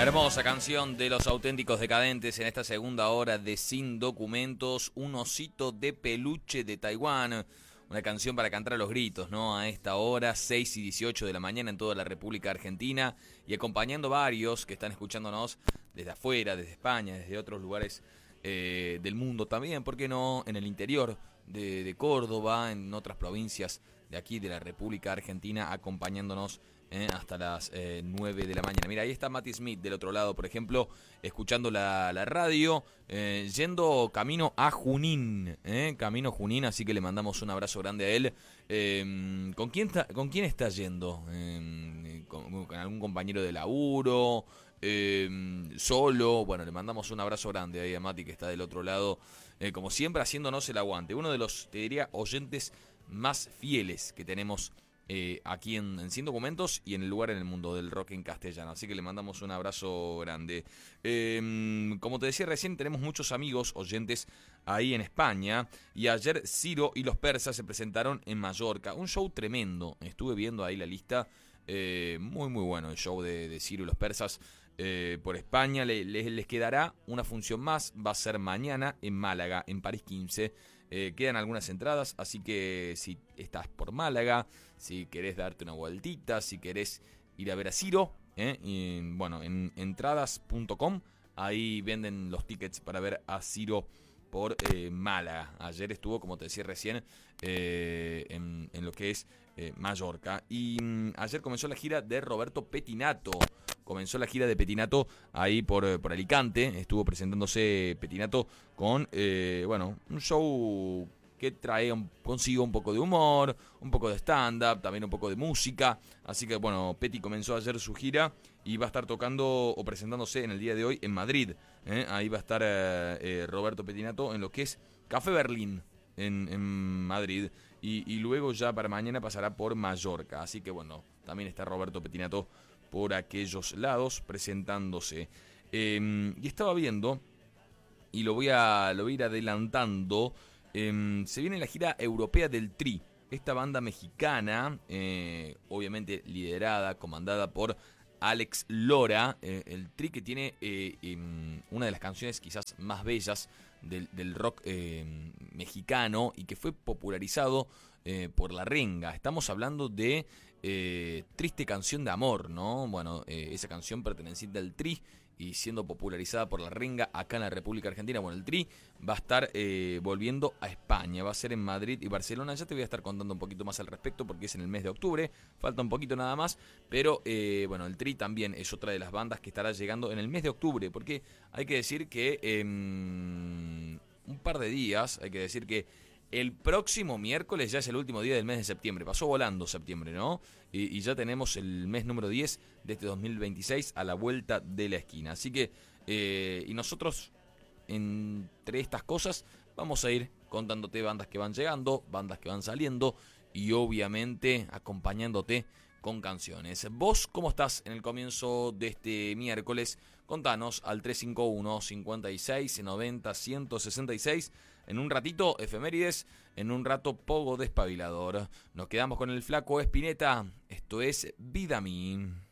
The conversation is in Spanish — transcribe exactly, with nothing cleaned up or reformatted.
Hermosa canción de Los Auténticos Decadentes en esta segunda hora de Sin Documentos, un osito de peluche de Taiwán. Una canción para cantar a los gritos, ¿no? A esta hora, seis y dieciocho de la mañana en toda la República Argentina y acompañando varios que están escuchándonos desde afuera, desde España, desde otros lugares eh, del mundo también, ¿por qué no? En el interior de, de Córdoba, en otras provincias de aquí de la República Argentina, acompañándonos Eh, hasta las eh, nueve de la mañana. Mira, ahí está Mati Smith del otro lado, por ejemplo, escuchando la, la radio, eh, yendo camino a Junín, eh, camino a Junín, así que le mandamos un abrazo grande a él. Eh, ¿con, quién está, ¿Con quién está yendo? Eh, con, ¿Con algún compañero de laburo? Eh, ¿Solo? Bueno, le mandamos un abrazo grande ahí a Mati, que está del otro lado, eh, como siempre, haciéndonos el aguante. Uno de los, te diría, oyentes más fieles que tenemos Eh, aquí en, en Sin Documentos y en el lugar en el mundo del rock en castellano. Así que le mandamos un abrazo grande. Eh, como te decía recién, tenemos muchos amigos oyentes ahí en España. Y ayer Ciro y los Persas se presentaron en Mallorca. Un show tremendo. Estuve viendo ahí la lista. Eh, muy muy bueno el show de, de Ciro y los Persas eh, por España. Le, les, les quedará una función más. Va a ser mañana en Málaga, en París quince. Eh, quedan algunas entradas, así que si estás por Málaga, si querés darte una vueltita, si querés ir a ver a Ciro, eh, y, bueno, en entradas punto com, ahí venden los tickets para ver a Ciro por eh, Málaga. Ayer estuvo, como te decía recién, eh, en, en lo que es eh, Mallorca. Y mm, ayer comenzó la gira de Roberto Petinato. Comenzó la gira de Petinato ahí por, por Alicante. Estuvo presentándose Petinato con, eh, bueno, un show que trae un, consigo un poco de humor, un poco de stand-up, también un poco de música. Así que, bueno, Peti comenzó ayer su gira y va a estar tocando o presentándose en el día de hoy en Madrid. ¿eh? Ahí va a estar eh, eh, Roberto Petinato en lo que es Café Berlín en, en Madrid. Y, y luego ya para mañana pasará por Mallorca. Así que, bueno, también está Roberto Petinato por aquellos lados presentándose. Eh, y estaba viendo, y lo voy a, lo voy a ir adelantando, eh, se viene la gira europea del Tri, esta banda mexicana, eh, obviamente liderada, comandada por Alex Lora, eh, el Tri que tiene eh, eh, una de las canciones quizás más bellas del, del rock eh, mexicano y que fue popularizado eh, por La Renga. Estamos hablando de eh, Triste Canción de Amor, ¿no? Bueno, eh, esa canción perteneciente al Tri y siendo popularizada por La Renga acá en la República Argentina. Bueno, el Tri va a estar eh, volviendo a España, va a ser en Madrid y Barcelona. Ya te voy a estar contando un poquito más al respecto porque es en el mes de octubre, falta un poquito nada más, pero eh, bueno, el Tri también es otra de las bandas que estará llegando en el mes de octubre, porque hay que decir que eh, un par de días, hay que decir que el próximo miércoles ya es el último día del mes de septiembre. Pasó volando septiembre, ¿no? Y, y ya tenemos el mes número diez de este dos mil veintiséis a la vuelta de la esquina. Así que, eh, y nosotros, entre estas cosas, vamos a ir contándote bandas que van llegando, bandas que van saliendo y obviamente acompañándote con canciones. ¿Vos cómo estás en el comienzo de este miércoles? Contanos al tres cinco uno, cincuenta y seis, noventa, ciento sesenta y seis. En un ratito, efemérides. En un rato, pogo despabilador. Nos quedamos con el Flaco Espineta. Esto es Vida Mi.